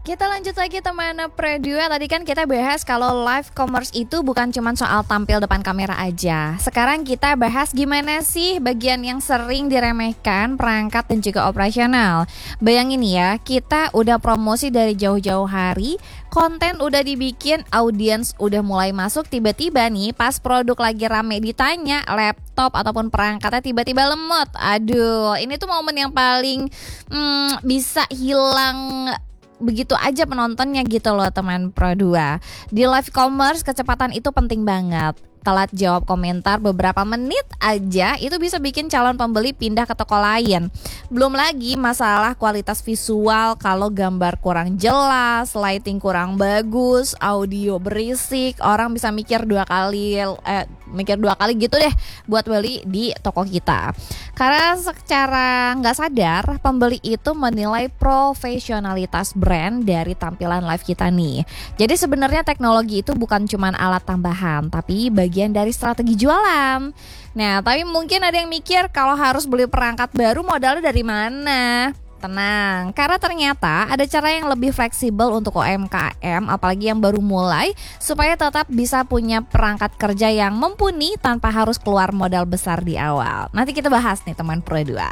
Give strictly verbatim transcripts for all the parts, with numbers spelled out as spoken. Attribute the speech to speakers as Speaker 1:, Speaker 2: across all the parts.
Speaker 1: Kita lanjut lagi teman Predua. Tadi kan kita bahas kalau live commerce itu bukan cuma soal tampil depan kamera aja. Sekarang kita bahas gimana sih bagian yang sering diremehkan, perangkat dan juga operasional. Bayangin ya, kita udah promosi dari jauh-jauh hari, konten udah dibikin, audiens udah mulai masuk, tiba-tiba nih pas produk lagi rame ditanya, laptop ataupun perangkatnya tiba-tiba lemot. Aduh, ini tuh momen yang paling hmm, bisa hilang begitu aja penontonnya gitu loh teman Pro dua. Di live commerce kecepatan itu penting banget. Telat jawab komentar beberapa menit aja itu bisa bikin calon pembeli pindah ke toko lain. Belum lagi masalah kualitas visual, kalau gambar kurang jelas, lighting kurang bagus, audio berisik, orang bisa mikir dua kali eh, mikir dua kali gitu deh buat beli di toko kita. Karena secara nggak sadar pembeli itu menilai profesionalitas brand dari tampilan live kita nih. Jadi sebenarnya teknologi itu bukan cuma alat tambahan, tapi bagian dari strategi jualan. Nah, tapi mungkin ada yang mikir kalau harus beli perangkat baru modalnya dari mana? Tenang, karena ternyata ada cara yang lebih fleksibel untuk U M K M, apalagi yang baru mulai, supaya tetap bisa punya perangkat kerja yang mumpuni tanpa harus keluar modal besar di awal. Nanti kita bahas nih teman Pro dua.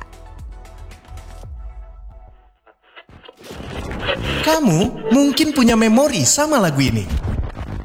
Speaker 2: Kamu mungkin punya memori sama lagu ini.